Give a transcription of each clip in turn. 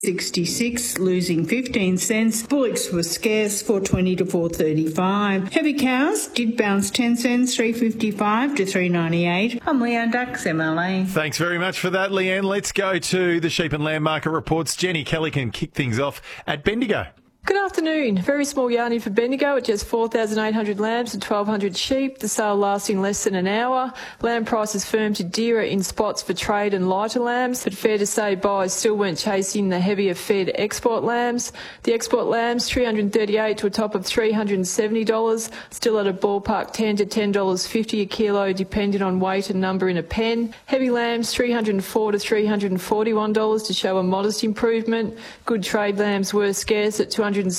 $66, losing 15 cents. Bullocks were scarce, $4.20 to $4.35. Heavy cows did bounce 10 cents, $3.55 to $3.98. I'm Leanne Dux, MLA. Thanks very much for that, Leanne. Let's go to the sheep and lamb market reports. Jenny Kelly can kick things off at Bendigo. Good afternoon. Very small yarning for Bendigo at just 4,800 lambs and 1,200 sheep. The sale lasting less than an hour. Lamb prices firm to dearer in spots for trade and lighter lambs, but fair to say buyers still weren't chasing the heavier fed export lambs. The export lambs, $338 to a top of $370, still at a ballpark $10 to $10.50 a kilo, depending on weight and number in a pen. Heavy lambs, $304 to $341 to show a modest improvement. Good trade lambs were scarce at $270 to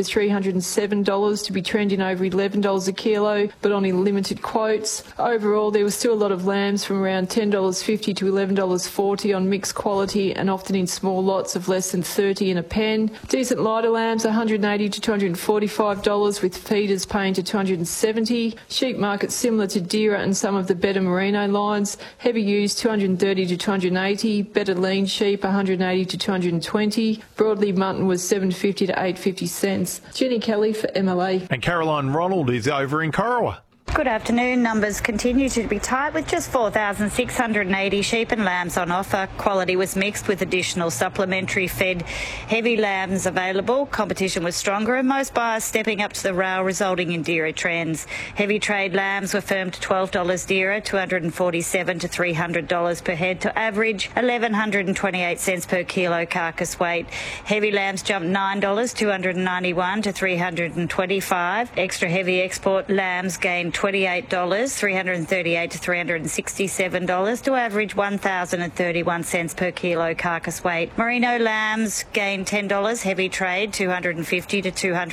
$307 to be trending over $11 a kilo, but on limited quotes. Overall, there was still a lot of lambs from around $10.50 to $11.40 on mixed quality and often in small lots of less than 30 in a pen. Decent lighter lambs, $180 to $245, with feeders paying to $270. Sheep market similar to dearer and some of the better merino lines. Heavy used $230 to $280. Better lean sheep $180 to $220. Broadly mutton was $7.50 to $8.50. Jenny Kelly for MLA. And Caroline Ronald is over in Corowa. Good afternoon. Numbers continue to be tight with just 4,680 sheep and lambs on offer. Quality was mixed with additional supplementary fed heavy lambs available. Competition was stronger and most buyers stepping up to the rail, resulting in dearer trends. Heavy trade lambs were firmed to $12 dearer, $247 to $300 per head, to average $1,128 per kilo carcass weight. Heavy lambs jumped $9, $291 to $325. Extra heavy export lambs gained $28, $338 to $367 to average $1,031 per kilo carcass weight. Merino lambs gained $10, heavy trade $250 to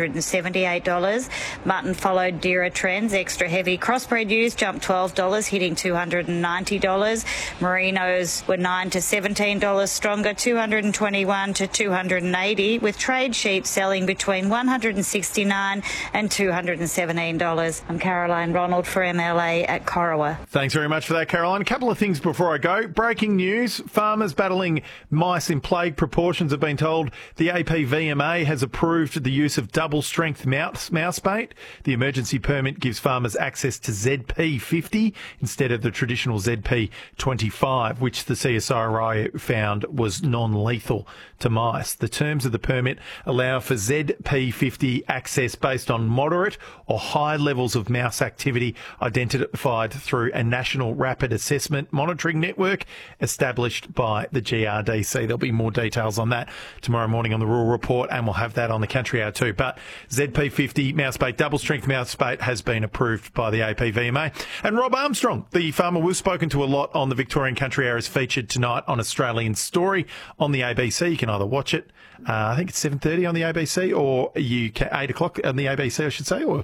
$278. Mutton followed dearer trends. Extra heavy crossbred ewes jumped $12, hitting $290. Merinos were $9 to $17 stronger, $221 to $280, with trade sheep selling between $169 and $217. I'm Caroline Ronald for MLA at Corowa. Thanks very much for that, Caroline. A couple of things before I go. Breaking news. Farmers battling mice in plague proportions have been told the APVMA has approved the use of double-strength mouse bait. The emergency permit gives farmers access to ZP50 instead of the traditional ZP25, which the CSIRO found was non-lethal to mice. The terms of the permit allow for ZP50 access based on moderate or high levels of mouse activity identified through a national rapid assessment monitoring network established by the GRDC. There'll be more details on that tomorrow morning on the Rural Report, and we'll have that on the Country Hour too. But ZP50 mouse bait, double strength mouse bait, has been approved by the APVMA. And Rob Armstrong, the farmer we've spoken to a lot on the Victorian Country Hour, is featured tonight on Australian Story on the ABC. You can either watch it, I think it's 7:30 on the ABC, or 8 o'clock on the ABC, I should say, or...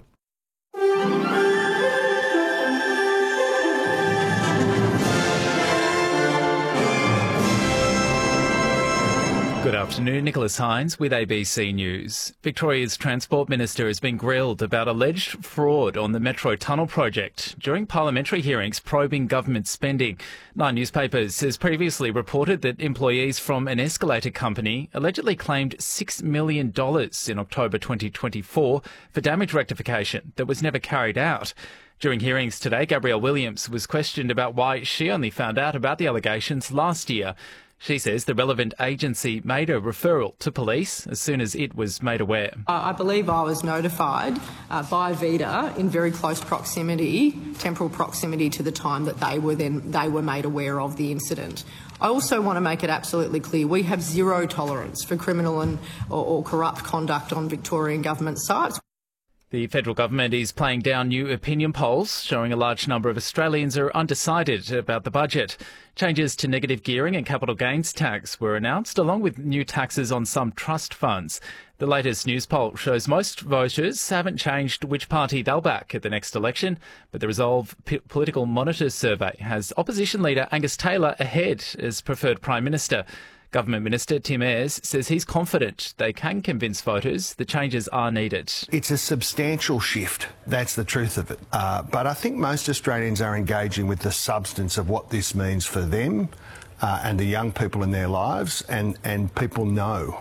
Good afternoon, Nicholas Hines with ABC News. Victoria's Transport Minister has been grilled about alleged fraud on the Metro Tunnel project during parliamentary hearings probing government spending. Nine Newspapers has previously reported that employees from an escalator company allegedly claimed $6 million in October 2024 for damage rectification that was never carried out. During hearings today, Gabrielle Williams was questioned about why she only found out about the allegations last year. She says the relevant agency made a referral to police as soon as it was made aware. I believe I was notified by VEDA in very close proximity, temporal proximity to the time that they were made aware of the incident. I also want to make it absolutely clear we have zero tolerance for criminal or corrupt conduct on Victorian government sites. The federal government is playing down new opinion polls showing a large number of Australians are undecided about the budget. Changes to negative gearing and capital gains tax were announced, along with new taxes on some trust funds. The latest news poll shows most voters haven't changed which party they'll back at the next election, but the Resolve Political Monitor survey has opposition leader Angus Taylor ahead as preferred Prime Minister. Government Minister Tim Ayres says he's confident they can convince voters the changes are needed. It's a substantial shift. That's the truth of it. But I think most Australians are engaging with the substance of what this means for them and the young people in their lives, and people know